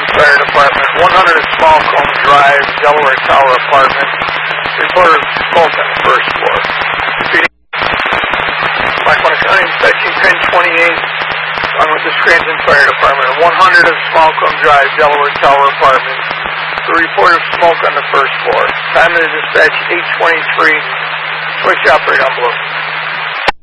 Fire Department, 100 of Smallcomb Drive, Delaware Tower Apartment. Report of smoke on the first floor. Repeating. Lackawanna County Inspection Pin 28, on with the Scranton Fire Department, 100 of Smallcomb Drive, Delaware Tower Apartment. The report of smoke on the first floor. Time of the dispatch, 8:23. Switch operator envelope.